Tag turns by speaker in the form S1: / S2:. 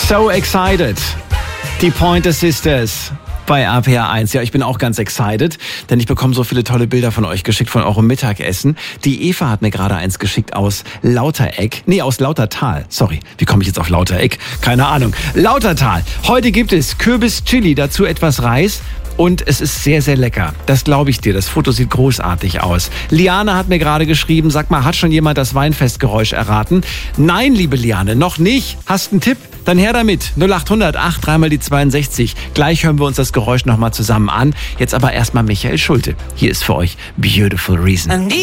S1: So excited. Die Pointer Sisters bei RPR 1. Ja, ich bin auch ganz excited, denn ich bekomme so viele tolle Bilder von euch geschickt von eurem Mittagessen. Die Eva hat mir gerade eins geschickt aus Lautereck. Nee, aus Lautertal. Sorry, wie komme ich jetzt auf Lautereck? Keine Ahnung. Lautertal. Heute gibt es Kürbis-Chili, dazu etwas Reis. Und es ist sehr, sehr lecker. Das glaube ich dir. Das Foto sieht großartig aus. Liane hat mir gerade geschrieben, sag mal, hat schon jemand das Weinfestgeräusch erraten? Nein, liebe Liane, noch nicht. Hast einen Tipp? Dann her damit. 0800 8 3 mal die 62. Gleich hören wir uns das Geräusch nochmal zusammen an. Jetzt aber erstmal Michael Schulte. Hier ist für euch Beautiful Reason.